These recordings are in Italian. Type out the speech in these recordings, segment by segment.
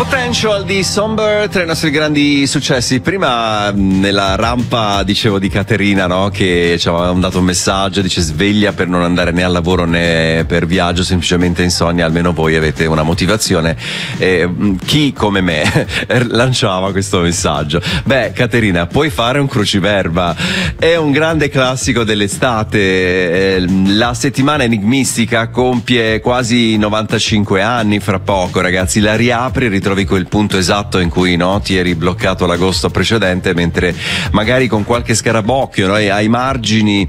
Potential di Somber, tra i nostri grandi successi. Prima nella rampa dicevo di Caterina, no? Che ci aveva dato un messaggio, dice sveglia per non andare né al lavoro né per viaggio, semplicemente insonnia, almeno voi avete una motivazione. Chi come me lanciava questo messaggio? Beh, Caterina, puoi fare un cruciverba, è un grande classico dell'estate. La settimana enigmistica compie quasi 95 anni fra poco, ragazzi, la riapri, ritrovi quel punto esatto in cui, no, ti eri bloccato l'agosto precedente, mentre magari con qualche scarabocchio, no, ai margini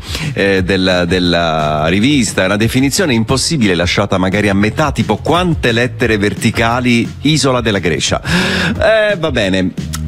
della rivista. È una definizione impossibile lasciata magari a metà, tipo quante lettere verticali Isola della Grecia. Va bene.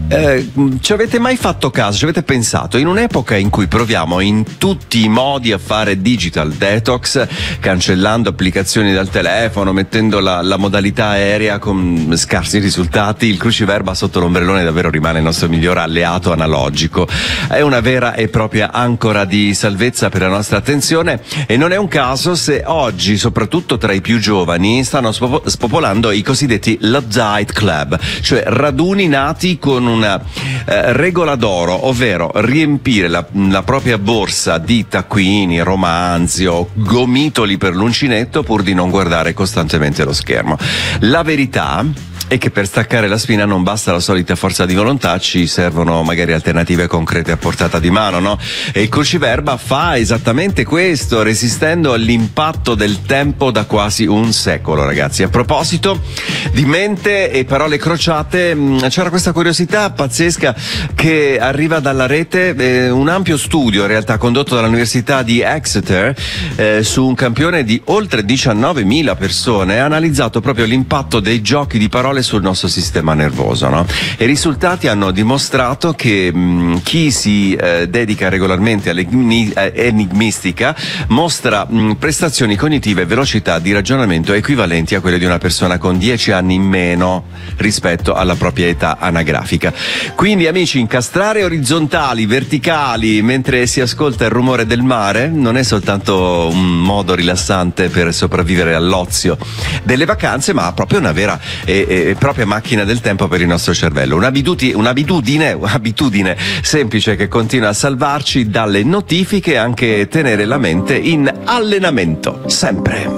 Ci avete mai fatto caso, ci avete pensato, in un'epoca in cui proviamo in tutti i modi a fare digital detox, cancellando applicazioni dal telefono, mettendo la modalità aerea con scarsi risultati, il cruciverba sotto l'ombrellone davvero rimane il nostro miglior alleato analogico. È una vera e propria ancora di salvezza per la nostra attenzione, e non è un caso se oggi, soprattutto tra i più giovani, stanno spopolando i cosiddetti Luddite Club, cioè raduni nati con una regola d'oro, ovvero riempire la propria borsa di taccuini, romanzi o gomitoli per l'uncinetto pur di non guardare costantemente lo schermo. La verità è che per staccare la spina non basta la solita forza di volontà, ci servono magari alternative concrete a portata di mano, no? E il cruciverba fa esattamente questo, resistendo all'impatto del tempo da quasi un secolo, ragazzi. A proposito di mente e parole crociate, c'era questa curiosità pazzesca che arriva dalla rete, un ampio studio in realtà condotto dall'Università di Exeter su un campione di oltre 19.000 persone, ha analizzato proprio l'impatto dei giochi di parole sul nostro sistema nervoso, no? E i risultati hanno dimostrato che chi si dedica regolarmente all'enigmistica mostra prestazioni cognitive e velocità di ragionamento equivalenti a quelle di una persona con 10 anni in meno rispetto alla propria età anagrafica. Quindi, amici, incastrare orizzontali, verticali mentre si ascolta il rumore del mare non è soltanto un modo rilassante per sopravvivere all'ozio delle vacanze, ma proprio una vera e propria macchina del tempo per il nostro cervello. Un'abitudine semplice che continua a salvarci dalle notifiche e anche tenere la mente in allenamento, sempre.